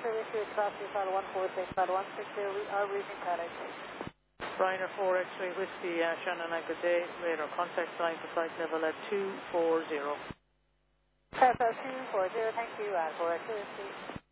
service to Excelsior Flight 146, Flight 160, we are reaching contact. Ryanair 4 X-ray Whiskey, Shannon, good day. Radar contact sign for flight level at 240. Level 240, thank you, and for accuracy.